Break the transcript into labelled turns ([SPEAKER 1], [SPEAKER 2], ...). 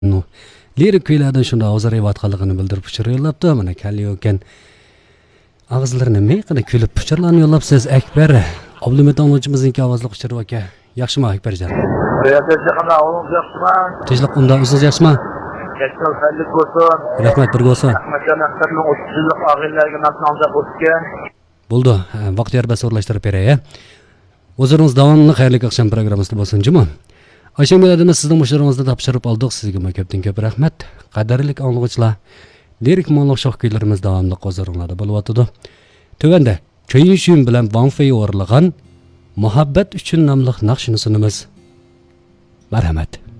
[SPEAKER 1] Lirik kuylardan shunda hozir aytganligini bildirib yo'llabdi. Mana kelli ekan. Ağızlarını meyqini külüp pıçırlarını yollab siz Ekber. Abdülmet anlıcımızınki avazlı qıçırı vaka. Yaxşıma Ekbercan? Tezlik unda uzun yaxşıma? Rahmet bir olsun. Buldu. Vaqt yer bas o'rlashtirib beray. O'zimiz davomli xayrli akşam programmasida bo'lsin-jimi? Ayşem biladimiz sizning mushuringizni topshirib oldik. Sizga ko'pdan ko'p rahmat. Qadrli anglag'uchilar. Lirik mo'nliq shoh kuylarimiz davomli qo'zg'aringlarda bo'lyotdi. Tövende Choyin Shuyun bilan Wang Fei o'rlagan Muhabbat uchun nomli naqshini sunamiz. Marhamat.